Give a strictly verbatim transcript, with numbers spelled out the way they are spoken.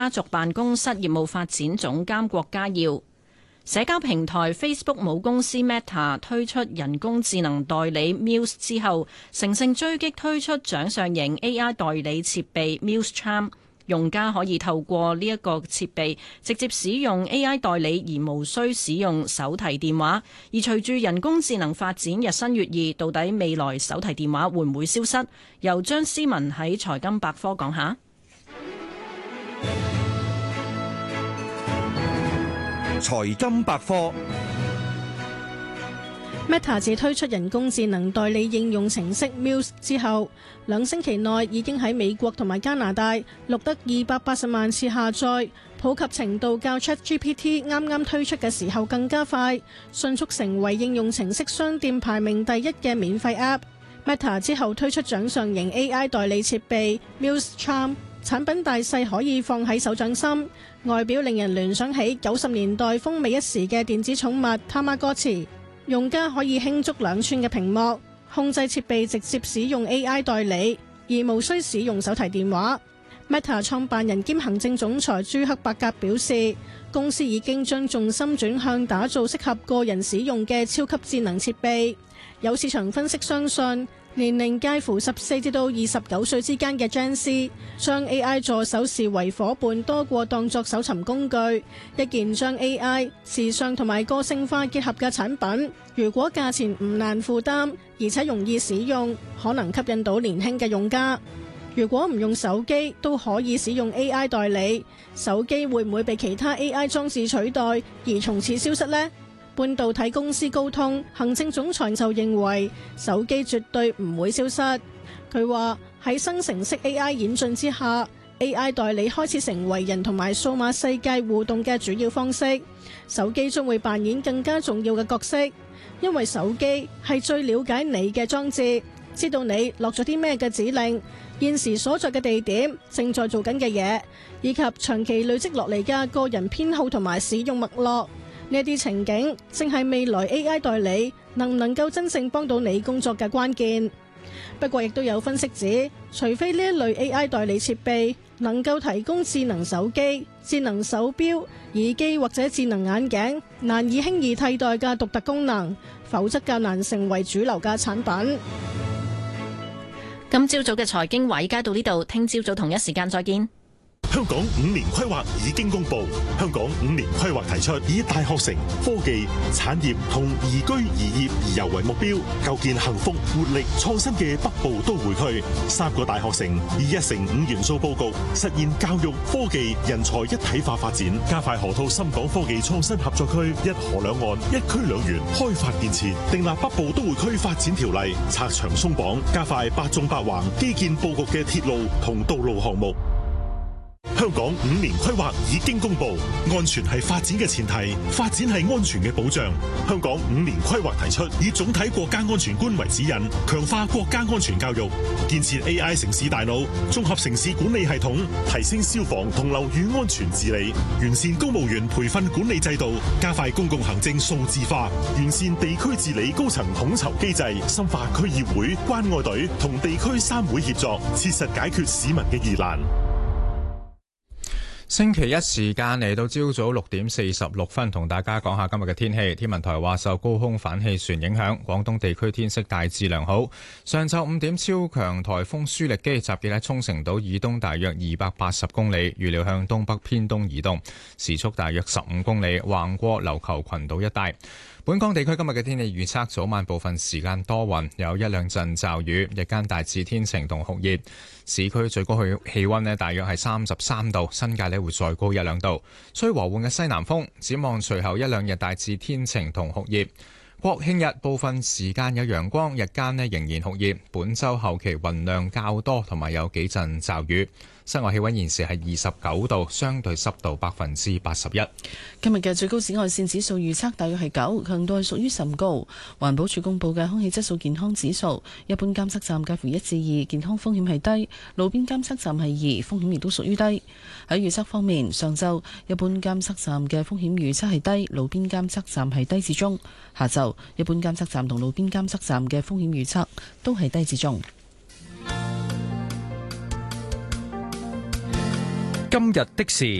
家族辦公室業務發展總監郭家耀。社交平台 Facebook 母公司 Meta 推出人工智能代理 Muse 之後，乘勝追擊推出掌上型 A I 代理設備 Muse Charm， 用家可以透過呢一個設備直接使用 A I 代理，而無需使用手提電話。而隨住人工智能發展日新月異，到底未來手提電話會唔會消失？由張思文喺財金百科講下。 財金百科。 Meta 自推出人工智能代理應用程式 Muse 之後，兩星期內已經喺美國同埋加拿大錄得二百八十萬次下載，普及程度較 ChatGPT 啱啱推出嘅時候更加快，迅速成為應用程式商店排名第一嘅免費 App。Meta 之後推出掌上型 A I 代理設備 Muse Charm， 產品大細可以放喺手掌心，外表令人聯想起九十年代風靡一時嘅電子寵物 Tamagotchi。用家可以輕觸兩寸嘅屏幕，控制設備直接使用 A I 代理，而無需使用手提電話。Meta 創辦人兼行政總裁朱克伯格表示，公司已經將重心轉向打造適合個人使用嘅超級智能設備。有市場分析相信，年齡介乎十四至到二十九歲之間嘅 Gen Z 將 A I 助手視為伙伴多過當作搜尋工具。一件將 A I、時尚同埋個性化結合嘅產品，如果價錢唔難負擔，而且容易使用，可能吸引到年輕嘅用家。如果唔用手機都可以使用 A I 代理，手機會唔會被其他 A I 裝置取代而從此消失呢？半導體公司高通行政總裁就認為手機絕對唔會消失。佢話喺生成式 A I 演進之下， A I 代理開始成為人同埋數碼世界互動嘅主要方式。手機將會扮演更加重要嘅角色，因為手機係最了解你嘅裝置，知道你落咗啲咩嘅指令，現時所在嘅地點，正在做緊嘅嘢，以及長期累積落嚟嘅個人偏好同埋使用脈絡。呢啲情景正係未來 A I 代理能唔能夠真正幫到你工作嘅關鍵。不過亦都有分析指，除非呢一類 A I 代理設備能夠提供智能手機、智能手錶、耳機或者智能眼鏡難以輕易替代嘅獨特功能，否則較難成為主流嘅產品。 今朝早嘅財經華爾街到呢度，聽朝早同一時間再見。 香港五年規劃已經公布，香港五年規劃提出以大學城、科技、產業同宜居宜業宜遊為目標，構建幸福、活力、創新嘅北部都會區。三個大學城以一城五元素佈局，實現教育、科技、人才一體化發展，加快河套深港科技創新合作區，一河兩岸、一區兩園開發建設，訂立北部都會區發展條例，拆牆鬆綁，加快八縱八橫基建佈局嘅鐵路同道路項目。香港五年規劃已經公布，安全係發展嘅前提，發展係安全嘅保障。香港五年規劃提出，以總體國家安全觀為指引，強化國家安全教育，建設 A I 城市大腦、綜合城市管理系統，提升消防同樓宇安全治理，完善公務員培訓管理制度，加快公共行政數字化，完善地區治理高層統籌機制，深化區議會、關愛隊同地區三會協作，切實解決市民嘅疑難。 星期一時間嚟到朝早六點四十六分，同大家講下今日嘅天氣。天文台話受高空反氣旋影響，廣東地區天色大致良好。上晝五點，超強颱風舒力基集結喺沖繩島以東大約二百八十公里，預料向東北偏東移動，時速大約十五公里，橫過琉球群島一帶。本港地區今日嘅天氣預測，早晚部分時間多雲，有一兩陣驟雨，日間大致天晴同酷熱。市區最高氣氣溫呢大約係三十三度，新界呢會再高一兩度。吹和緩嘅西南風，展望隨後一兩日大致天晴同酷熱。國慶日部分時間有陽光，日間呢仍然酷熱。本週後期雲量較多，同埋有幾陣驟雨。室外氣溫現時係二十九度，相對濕度百分之八十一。 今日嘅最高紫外線指數預測大約係九，強度係屬於甚高。環保署公布嘅空氣質素健康指數，一般監測站介乎一至二，健康風險係低；路邊監測站係二，風險亦都屬於低。喺預測方面，上晝一般監測站嘅風險預測係低，路邊監測站係低至中；下晝一般監測站同路邊監測站嘅風險預測都係低至中。 今日的事。